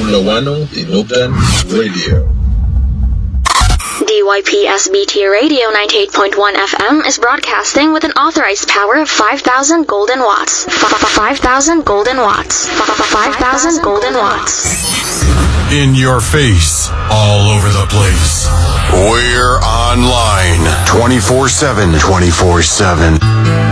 Ilocano Tinubdan Radio. DYPSBT Radio 98.1 FM is broadcasting with an authorized power of 5,000 golden watts. 5,000 golden watts. 5,000 golden watts. In your face, all over the place. We're online 24/7.